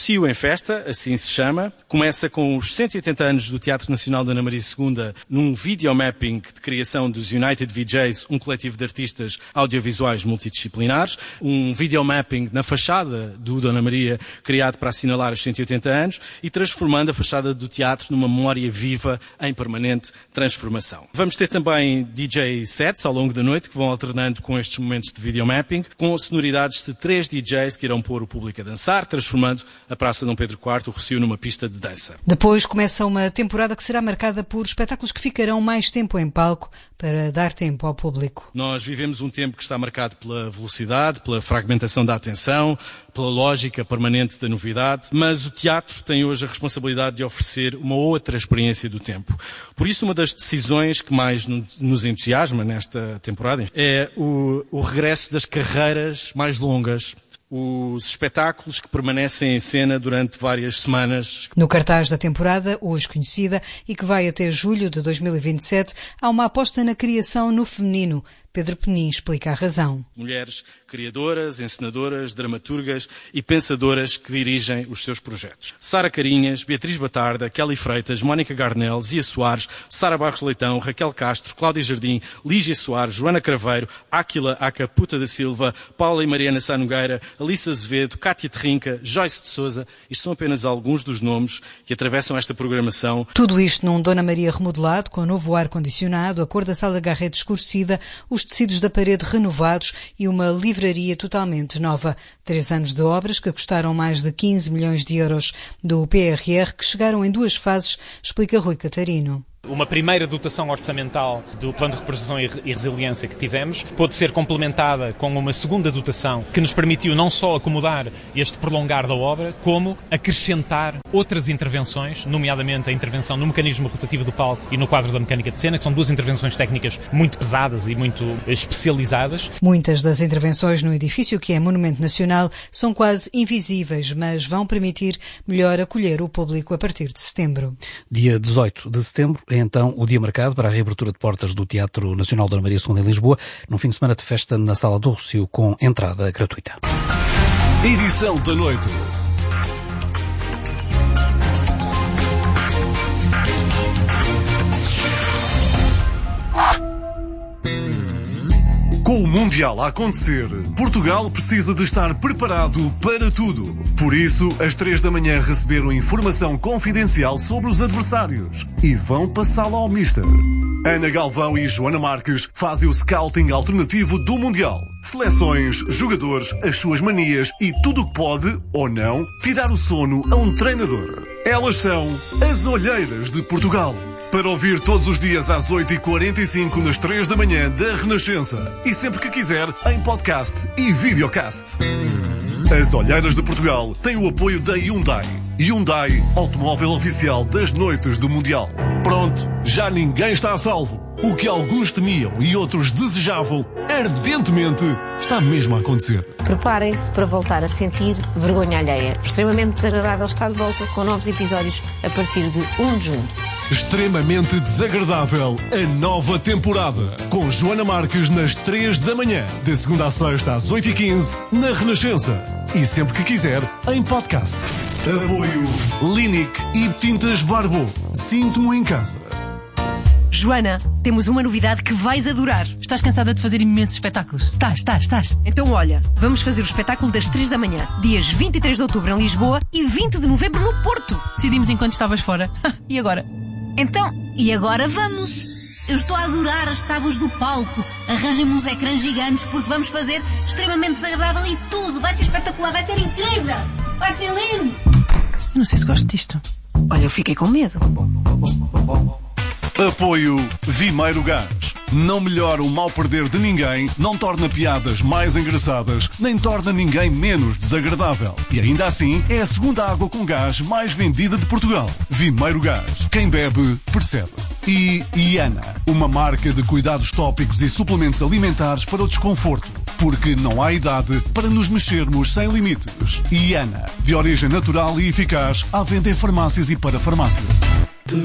Rossio em Festa, assim se chama, começa com os 180 anos do Teatro Nacional Dona Maria II num videomapping de criação dos United VJs, um coletivo de artistas audiovisuais multidisciplinares, um videomapping na fachada do Dona Maria criado para assinalar os 180 anos e transformando a fachada do teatro numa memória viva em permanente transformação. Vamos ter também DJ sets ao longo da noite que vão alternando com estes momentos de videomapping, com sonoridades de 3 DJs que irão pôr o público a dançar, transformando a Praça Dom Pedro IV, o Rossio, numa pista de dança. Depois começa uma temporada que será marcada por espetáculos que ficarão mais tempo em palco para dar tempo ao público. Nós vivemos um tempo que está marcado pela velocidade, pela fragmentação da atenção, pela lógica permanente da novidade, mas o teatro tem hoje a responsabilidade de oferecer uma outra experiência do tempo. Por isso, uma das decisões que mais nos entusiasma nesta temporada é o regresso das carreiras mais longas, os espetáculos que permanecem em cena durante várias semanas. No cartaz da temporada, hoje conhecida, e que vai até julho de 2027, há uma aposta na criação no feminino. Pedro Penin explica a razão. Mulheres criadoras, encenadoras, dramaturgas e pensadoras que dirigem os seus projetos. Sara Carinhas, Beatriz Batarda, Kelly Freitas, Mónica Garnel, Zia Soares, Sara Barros Leitão, Raquel Castro, Cláudia Jardim, Lígia Soares, Joana Craveiro, Áquila Aca Puta da Silva, Paula e Mariana Sá Nogueira, Alice Azevedo, Cátia Terrinca, Joyce de Souza. Isto são apenas alguns dos nomes que atravessam esta programação. Tudo isto num Dona Maria remodelado, com novo ar-condicionado, a cor da sala Garrett escurecida, os tecidos da parede renovados e uma livraria totalmente nova. 3 anos de obras que custaram mais de 15 milhões de euros do PRR, que chegaram em 2 fases, explica Rui Catarino. Uma primeira dotação orçamental do Plano de Recuperação e Resiliência que tivemos pôde ser complementada com uma segunda dotação que nos permitiu não só acomodar este prolongar da obra, como acrescentar outras intervenções, nomeadamente a intervenção no mecanismo rotativo do palco e no quadro da mecânica de cena, que são 2 intervenções técnicas muito pesadas e muito especializadas. Muitas das intervenções no edifício, que é Monumento Nacional, são quase invisíveis, mas vão permitir melhor acolher o público a partir de setembro. Dia 18 de setembro é então o dia marcado para a reabertura de portas do Teatro Nacional Dona Maria II em Lisboa, num fim de semana de festa na Sala do Rossio, com entrada gratuita. Edição da noite. Com o Mundial a acontecer, Portugal precisa de estar preparado para tudo. Por isso, às 3 da manhã receberam informação confidencial sobre os adversários e vão passá-la ao Mister. Ana Galvão e Joana Marques fazem o scouting alternativo do Mundial. Seleções, jogadores, as suas manias e tudo o que pode, ou não, tirar o sono a um treinador. Elas são as Olheiras de Portugal. Para ouvir todos os dias às 8h45 nas 3 da manhã da Renascença. E sempre que quiser, em podcast e videocast. As Olheiras de Portugal têm o apoio da Hyundai. Hyundai, automóvel oficial das noites do Mundial. Pronto, já ninguém está a salvo. O que alguns temiam e outros desejavam ardentemente está mesmo a acontecer. Preparem-se para voltar a sentir vergonha alheia. O Extremamente Desagradável está de volta com novos episódios a partir de 1 de junho. Extremamente Desagradável, a nova temporada. Com Joana Marques nas 3 da manhã. De segunda a sexta às 8h15 na Renascença. E sempre que quiser, em podcast. Apoio Linic e Tintas Barbo. Sinto-me em casa. Joana, temos uma novidade que vais adorar. Estás cansada de fazer imensos espetáculos? Estás. Então olha, vamos fazer o espetáculo das 3 da manhã, dias 23 de outubro em Lisboa e 20 de novembro no Porto. Decidimos enquanto estavas fora. E agora? Então, e agora vamos? Eu estou a adorar as tábuas do palco. Arranjem-me uns ecrãs gigantes porque vamos fazer Extremamente Desagradável e tudo. Vai ser espetacular, vai ser incrível. Vai ser lindo. Eu não sei se gosto disto. Olha, eu fiquei com medo. Apoio Vimeiro Gás. Não melhora o mal perder de ninguém, não torna piadas mais engraçadas, nem torna ninguém menos desagradável. E ainda assim, é a segunda água com gás mais vendida de Portugal. Vimeiro Gás. Quem bebe, percebe. E Iana, uma marca de cuidados tópicos e suplementos alimentares para o desconforto. Porque não há idade para nos mexermos sem limites. Iana, de origem natural e eficaz, à venda em farmácias e para farmácias.